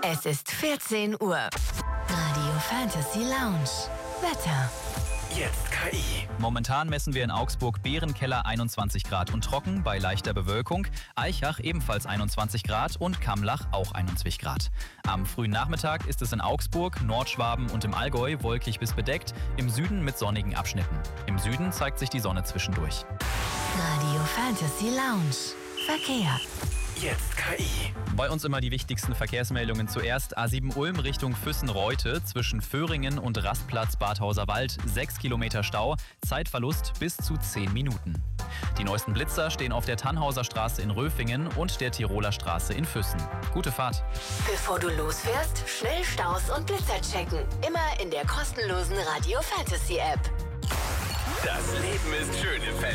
Es ist 14 Uhr. Radio Fantasy Lounge. Wetter. Jetzt KI. Momentan messen wir in Augsburg Bärenkeller 21 Grad und trocken bei leichter Bewölkung, Aichach ebenfalls 21 Grad und Kammlach auch 21 Grad. Am frühen Nachmittag ist es in Augsburg, Nordschwaben und im Allgäu wolkig bis bedeckt, im Süden mit sonnigen Abschnitten. Im Süden zeigt sich die Sonne zwischendurch. Radio Fantasy Lounge. Verkehr. Jetzt KI. Bei uns immer die wichtigsten Verkehrsmeldungen zuerst. A7 Ulm Richtung Füssen-Reute zwischen Föhringen und Rastplatz Badhauser Wald 6 Kilometer Stau, Zeitverlust bis zu 10 Minuten. Die neuesten Blitzer stehen auf der Tannhauser Straße in Röfingen und der Tiroler Straße in Füssen. Gute Fahrt. Bevor du losfährst, schnell Staus und Blitzer checken. Immer in der kostenlosen Radio Fantasy App. Das Leben ist schön im Fantasy.